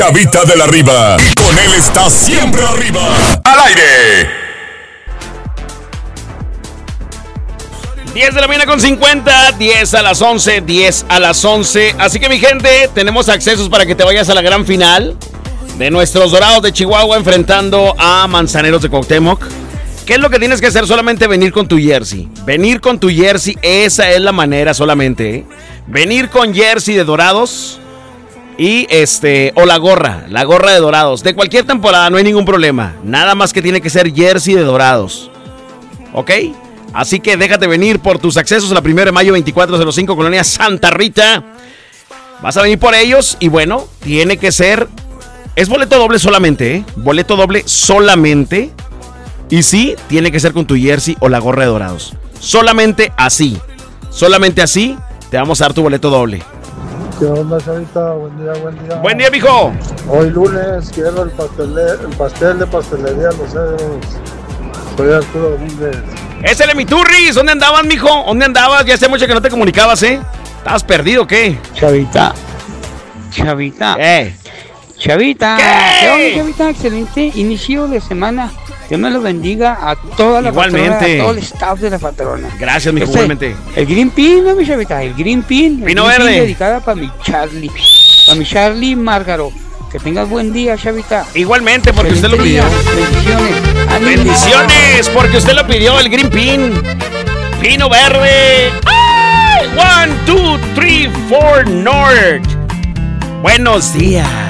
Chavita de la Riva. Y con él está siempre arriba. ¡Al aire! 10 de la mañana con 50, 10 a las 11, 10 a las 11. Así que mi gente, tenemos accesos para que te vayas a la gran final de nuestros Dorados de Chihuahua enfrentando a Manzaneros de Cuauhtémoc. ¿Qué es lo que tienes que hacer? Solamente venir con tu jersey. Venir con tu jersey, esa es la manera solamente, ¿eh? Venir con jersey de Dorados y o la gorra de Dorados. De cualquier temporada, no hay ningún problema. Nada más que tiene que ser jersey de Dorados. ¿Ok? Así que déjate venir por tus accesos a la 1 de mayo 2405, Colonia Santa Rita. Vas a venir por ellos y bueno, tiene que ser... Es boleto doble solamente, ¿eh? Boleto doble solamente. Y sí, tiene que ser con tu jersey o la gorra de Dorados. Solamente así te vamos a dar tu boleto doble. ¿Qué onda, Chavita? Buen día, buen día. Buen día, mijo. Hoy lunes quiero el pastel de pastelería Los Cedros. Soy Arturo Domínguez. ¡Ese mi turris! ¿Dónde andabas, mijo? ¿Dónde andabas? Ya hace mucho que no te comunicabas, ¿eh? ¿Estabas perdido o qué? Chavita. Chavita. ¿Qué, Chavita? Excelente inicio de semana. Dios me lo bendiga a toda la patrona, a todo el staff de la patrona. Gracias, mijo, igualmente. El Green Pin, ¿no, mi Chavita? El Green Pin. Pino verde. Dedicada para mi Charlie. Para mi Charlie Márgaro. Que tengas buen día, Chavita. Igualmente, porque usted lo pidió. Bendiciones. Bendiciones, porque usted lo pidió, el Green Pin. Pino verde. ¡Ay! 1, 2, 3, 4 North. Buenos días.